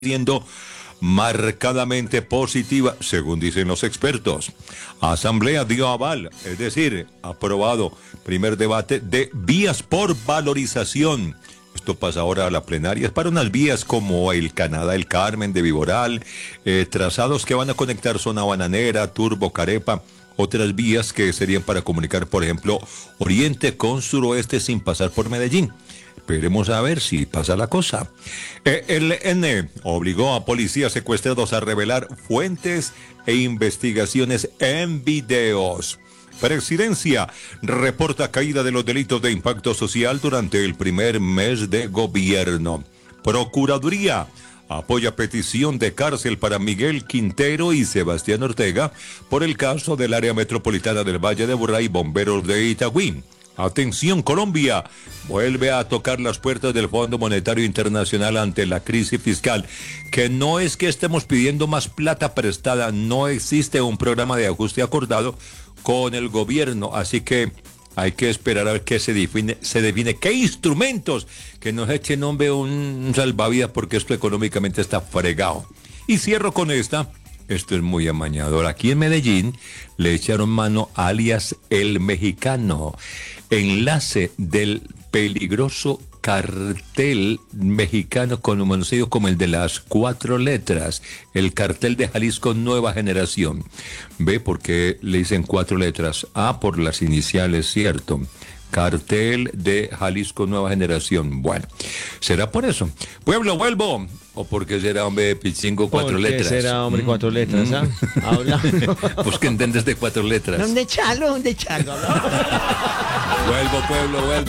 siendo marcadamente positiva, según dicen los expertos. Asamblea dio aval, es decir, aprobado primer debate de vías por valorización. Esto pasa ahora a la plenaria. Es para unas vías como el Canadá, el Carmen de Viboral, trazados que van a conectar zona bananera, Turbo, Carepa. Otras vías que serían para comunicar, por ejemplo, oriente con suroeste sin pasar por Medellín. Esperemos a ver si pasa la cosa. El ELN obligó a policías secuestrados a revelar fuentes e investigaciones en videos. Presidencia reporta caída de los delitos de impacto social durante el primer mes de gobierno. Procuraduría apoya petición de cárcel para Miguel Quintero y Sebastián Ortega por el caso del área metropolitana del Valle de Aburrá y bomberos de Itagüí. Atención, Colombia vuelve a tocar las puertas del Fondo Monetario Internacional ante la crisis fiscal, que no es que estemos pidiendo más plata prestada, no existe un programa de ajuste acordado con el gobierno, así que hay que esperar a ver qué se define qué instrumentos, que nos echen hombre un salvavidas, porque esto económicamente está fregado. Y cierro con esta. Esto es muy amañador. Aquí en Medellín le echaron mano a alias El Mexicano, enlace del peligroso cartel mexicano conocido como el de las 4 letras, el cartel de Jalisco Nueva Generación. ¿Ve por qué le dicen 4 letras? Por las iniciales, cierto. Cartel de Jalisco Nueva Generación. Bueno, será por eso. Pueblo, vuelvo. ¿O porque será, hombre, pichingo 4 letras? ¿Por qué será, hombre, 4 letras? Habla. Pues que entiendes de 4 letras. ¿Dónde chalo? ¿Dónde chalo? Vuelvo, pueblo, vuelvo.